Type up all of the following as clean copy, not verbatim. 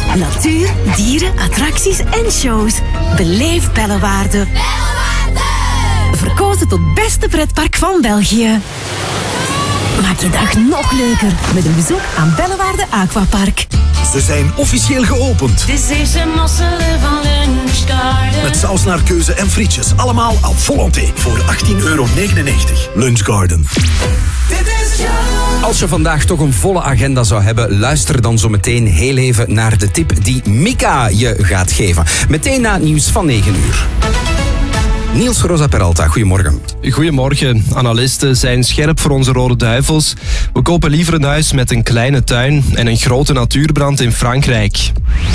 Natuur, dieren, attracties en shows. Beleef Bellewaarde. Verkozen tot beste pretpark van België. Maak je dag nog leuker met een bezoek aan Bellewaarde Aquapark. Ze zijn officieel geopend. Dit is een mosselen van Lunchgarden. Met saus naar keuze en frietjes. Allemaal à volonté voor €18,99. Lunchgarden. Dit is jou. Als je vandaag toch een volle agenda zou hebben, luister dan zo meteen heel even naar de tip die Mika je gaat geven. Meteen na het nieuws van 9 uur. Niels Rosa Peralta, goedemorgen. Goedemorgen. Analisten zijn scherp voor onze Rode Duivels. We kopen liever een huis met een kleine tuin en een grote natuurbrand in Frankrijk.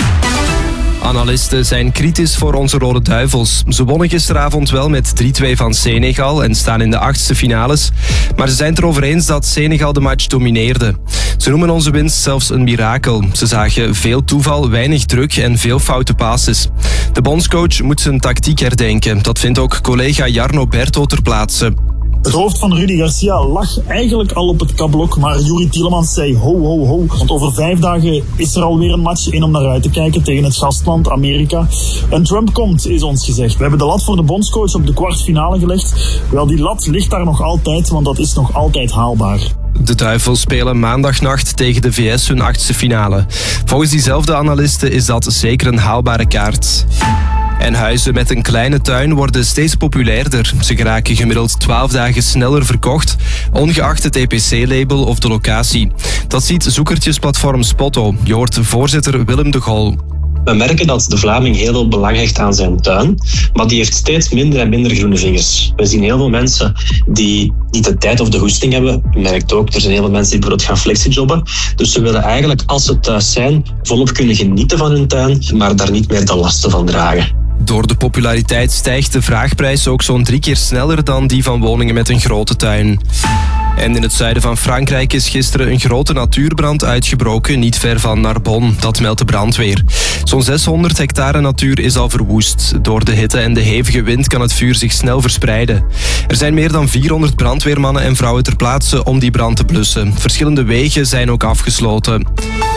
Analisten zijn kritisch voor onze Rode Duivels. Ze wonnen gisteravond wel met 3-2 van Senegal en staan in de 8e finales. Maar ze zijn het erover eens dat Senegal de match domineerde. Ze noemen onze winst zelfs een mirakel. Ze zagen veel toeval, weinig druk en veel foute passes. De bondscoach moet zijn tactiek herdenken. Dat vindt ook collega Jarno Berto ter plaatse. Het hoofd van Rudy Garcia lag eigenlijk al op het kablok, maar Yuri Tielemans zei ho, ho, ho. Want over 5 dagen is er alweer een match in om naar uit te kijken tegen het gastland Amerika. En Trump komt, is ons gezegd. We hebben de lat voor de bondscoach op de kwartfinale gelegd. Wel, die lat ligt daar nog altijd, want dat is nog altijd haalbaar. De Duivels spelen maandagnacht tegen de VS hun 8e finale. Volgens diezelfde analisten is dat zeker een haalbare kaart. En huizen met een kleine tuin worden steeds populairder. Ze geraken gemiddeld 12 dagen sneller verkocht, ongeacht het EPC-label of de locatie. Dat ziet zoekertjesplatform Spotto. Je hoort voorzitter Willem de Gol. We merken dat de Vlaming heel veel belang hecht aan zijn tuin, maar die heeft steeds minder en minder groene vingers. We zien heel veel mensen die niet de tijd of de goesting hebben. Je merkt ook, er zijn heel veel mensen die bijvoorbeeld gaan flexijobben. Dus ze willen eigenlijk, als ze thuis zijn, volop kunnen genieten van hun tuin, maar daar niet meer de lasten van dragen. Door de populariteit stijgt de vraagprijs ook zo'n 3 keer sneller dan die van woningen met een grote tuin. En in het zuiden van Frankrijk is gisteren een grote natuurbrand uitgebroken, niet ver van Narbonne. Dat meldt de brandweer. Zo'n 600 hectare natuur is al verwoest. Door de hitte en de hevige wind kan het vuur zich snel verspreiden. Er zijn meer dan 400 brandweermannen en vrouwen ter plaatse om die brand te blussen. Verschillende wegen zijn ook afgesloten.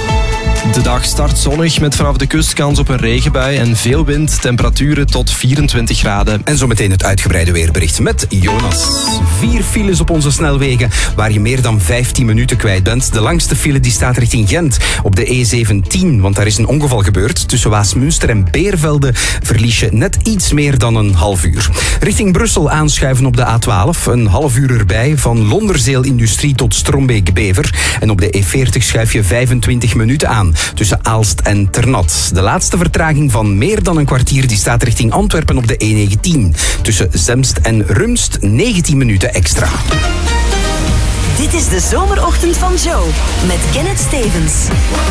De dag start zonnig met vanaf de kust kans op een regenbui en veel wind, temperaturen tot 24 graden. En zometeen het uitgebreide weerbericht met Jonas. 4 files op onze snelwegen waar je meer dan 15 minuten kwijt bent. De langste file die staat richting Gent op de E17, want daar is een ongeval gebeurd. Tussen Waasmunster en Beervelde verlies je net iets meer dan een half uur. Richting Brussel aanschuiven op de A12, een half uur erbij. Van Londerzeel Industrie tot Strombeek-Bever. En op de E40 schuif je 25 minuten aan tussen Aalst en Ternat. De laatste vertraging van meer dan een kwartier die staat richting Antwerpen op de E19. Tussen Zemst en Rumst 19 minuten extra. Dit is de zomerochtend van Joe met Kenneth Stevens.